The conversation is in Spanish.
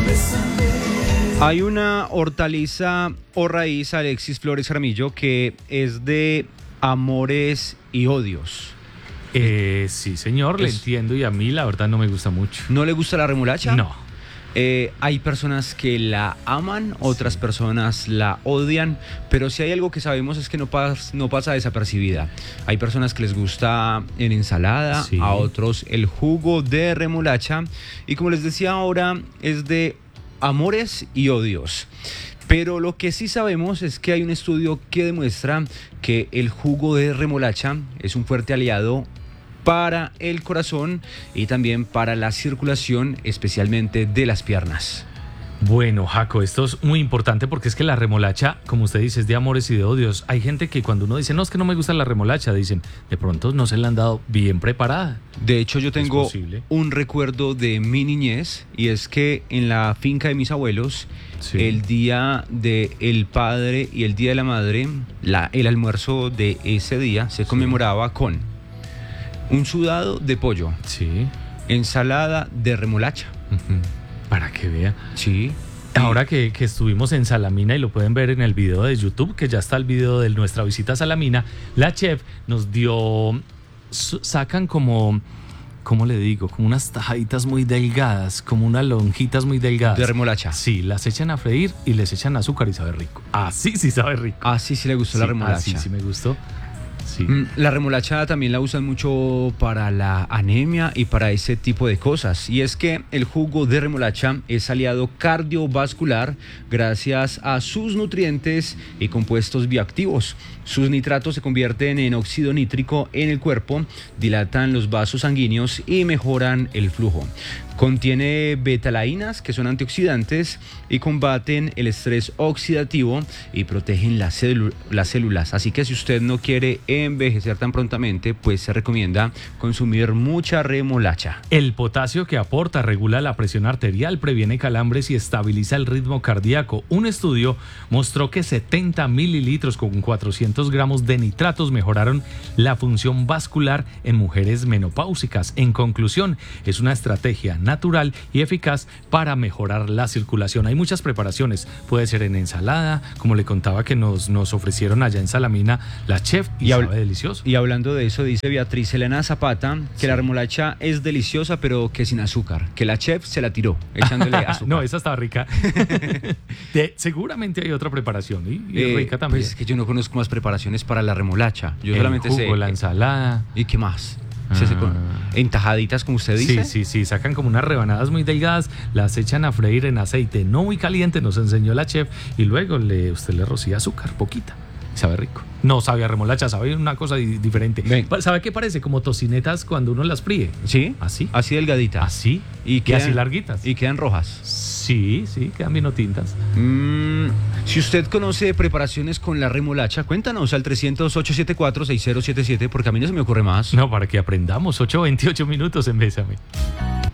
Hay una hortaliza o raíz, Alexis Flores Jaramillo, que es de amores y odios. Sí, señor, le entiendo, y a mí la verdad no me gusta mucho. ¿No le gusta la remolacha? No. Hay personas que la aman, otras personas la odian, pero si hay algo que sabemos es que no pasa desapercibida. Hay personas que les gusta en ensalada, Sí. a otros el jugo de remolacha, y como les decía ahora, es de amores y odios. Pero lo que sí sabemos es que hay un estudio que demuestra que el jugo de remolacha es un fuerte aliado para el corazón y también para la circulación, especialmente de las piernas. Bueno, Jaco, esto es muy importante porque es que la remolacha, como usted dice, es de amores y de odios. Hay gente que cuando uno dice, no, es que no me gusta la remolacha, dicen, de pronto no se la han dado bien preparada. De hecho, yo tengo posible. un recuerdo de mi niñez, y es que en la finca de mis abuelos, Sí. el día del padre y el día de la madre, el almuerzo de ese día se conmemoraba con un sudado de pollo, Sí. ensalada de remolacha. Ujú. Para que vea. Sí. Ahora que estuvimos en Salamina, y lo pueden ver en el video de YouTube, que ya está el video de nuestra visita a Salamina, la chef nos dio, sacan como, ¿cómo le digo? Como unas tajaditas muy delgadas, como unas lonjitas muy delgadas. De remolacha. Sí, las echan a freír y les echan azúcar y sabe rico. Así sí sabe rico. Así sí le gustó la remolacha. Así sí me gustó. Sí. La remolacha también la usan mucho para la anemia y para ese tipo de cosas. Y es que el jugo de remolacha es aliado cardiovascular gracias a sus nutrientes y compuestos bioactivos. Sus nitratos se convierten en óxido nítrico en el cuerpo, dilatan los vasos sanguíneos y mejoran el flujo. Contiene betalainas, que son antioxidantes y combaten el estrés oxidativo y protegen las células. Así que si usted no quiere envejecer tan prontamente, pues se recomienda consumir mucha remolacha. El potasio que aporta regula la presión arterial, previene calambres y estabiliza el ritmo cardíaco. Un estudio mostró que 70 mililitros con 400 gramos de nitratos mejoraron la función vascular en mujeres menopáusicas. En conclusión, es una estrategia natural y eficaz para mejorar la circulación. Hay muchas preparaciones, puede ser en ensalada, como le contaba que nos ofrecieron allá en Salamina la chef, y sabe delicioso. Y hablando de eso, dice Beatriz Elena Zapata que la remolacha es deliciosa, pero que sin azúcar, que la chef se la tiró echándole azúcar. No, esa estaba rica. Seguramente hay otra preparación y es rica también. Pues es que yo no conozco más preparaciones para la remolacha. Yo solamente el jugo, sé la ensalada. ¿Y qué más? Se hace en tajaditas, como usted dice. Sí, sacan como unas rebanadas muy delgadas, las echan a freír en aceite no muy caliente, nos enseñó la chef, y luego usted le rocía azúcar, poquita. Sabe rico. No sabe a remolacha, sabe una cosa diferente. ¿Sabe qué parece? Como tocinetas cuando uno las fríe. ¿Sí? Así. Así delgaditas. Así. Y así larguitas. Y quedan rojas. Sí, quedan vino tintas. Si usted conoce preparaciones con la remolacha, cuéntanos al 300-874-6077, porque a mí no se me ocurre más. No, para que aprendamos. 8:28 minutos en Bésame.